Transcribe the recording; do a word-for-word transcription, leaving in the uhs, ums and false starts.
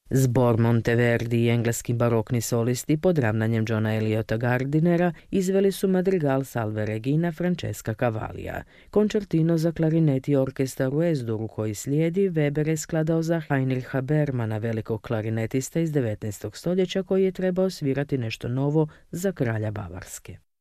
Zbor Monteverdi i engleski barokni solisti pod ravnanjem Johna Eliota Gardinera izveli su madrigal Salve Regina Francesca Cavallija. Koncertino za klarinet i orkestar u Es-Duru koji slijedi Weber je skladao za Heinricha Bermana, velikog klarinetista iz devetnaestog stoljeća koji je trebao svirati nešto novo za kralja Bavarske.